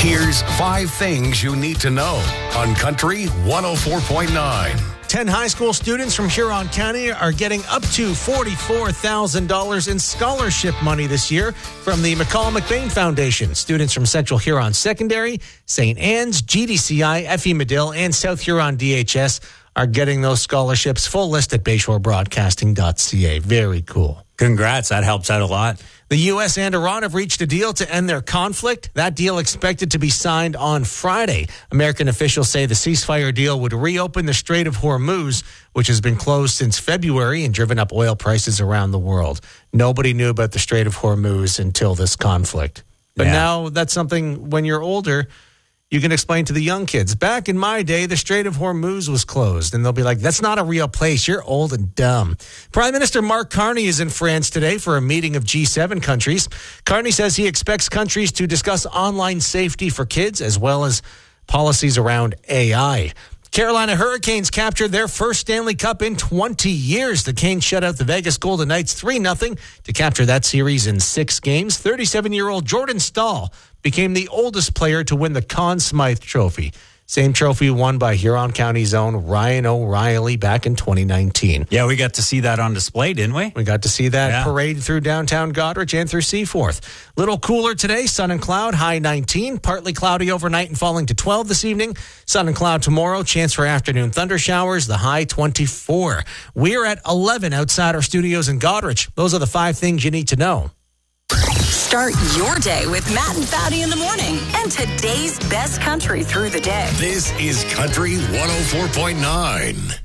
Here's 5 things you need to know on Country 104.9. 10 high school students from Huron County are getting up to $44,000 in scholarship money this year from the McCall McBain Foundation. Students from Central Huron Secondary, St. Anne's, GDCI, FE Medill, and South Huron DHS are getting those scholarships. Full list at BayShoreBroadcasting.ca. Very cool. Congrats. That helps out a lot. The U.S. and Iran have reached a deal to end their conflict. That deal expected to be signed on Friday. American officials say the ceasefire deal would reopen the Strait of Hormuz, which has been closed since February and driven up oil prices around the world. Nobody knew about the Strait of Hormuz until this conflict. But now that's something, when you're older, you can explain to the young kids. Back in my day, the Strait of Hormuz was closed. And they'll be like, that's not a real place. You're old and dumb. Prime Minister Mark Carney is in France today for a meeting of G7 countries. Carney says he expects countries to discuss online safety for kids as well as policies around AI. Carolina Hurricanes captured their first Stanley Cup in 20 years. The Canes shut out the Vegas Golden Knights 3-0 to capture that series in 6 games. 37-year-old Jordan Staal became the oldest player to win the Conn Smythe Trophy. Same trophy won by Huron County's own Ryan O'Reilly back in 2019. Yeah, we got to see that on display, didn't we? We got to see that parade through downtown Goderich and through Seaforth. Little cooler today, sun and cloud, high 19. Partly cloudy overnight and falling to 12 this evening. Sun and cloud tomorrow, chance for afternoon thunder showers, the high 24. We're at 11 outside our studios in Goderich. Those are the 5 things you need to know. Start your day with Matt and Foudy in the morning and today's best country through the day. This is Country 104.9.